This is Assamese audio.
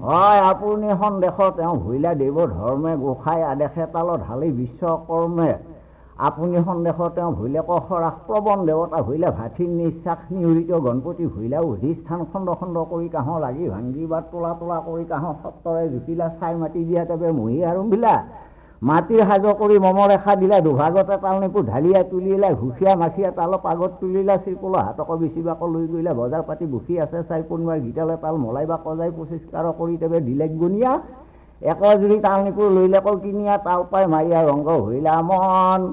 হয় আপুনি সন্দেশত তেওঁ ভৈলা দেৱ ধৰ্মে গোসাই আদেশে তালত হালি বিশ্বকৰ্মে আপুনি সন্দেশত তেওঁ ভৈলা কখৰাস প্ৰবন দেৱতা ভৈলা ভাথিৰ নিশ্বাস নিয়ৰিত গণপতি ভৈলা অধিষ্ঠান খণ্ড খণ্ড কৰি কাঁহ লাগি ভাংগি বা তোলা তোলা কৰি কাঁহ সত্তৰে জুতিলা চাই মাতি দিয়া তেবে মহি আৰম্ভিলা মাটিৰ সাজ কৰি মমৰেখা দিলা দুভাগতে তালনিপু ঢালিয়া তুলিলা ঘুচিয়া মাখিয়া তাল পাগত তুলিলা চিৰকুল হাতক বিচিবাক লৈ গৈলা বজাৰ পাতি বুখি আছে চাই কোনোবাই গীতালে তাল মলাই বা কজাই পৰিষ্কাৰ কৰি তেবে দিলেক গুণিয়া একজুৰি তালনিপুৰ লৈলে কল কিনিয়া তাল পাই মাৰিয়া ৰংগ হৈলা মন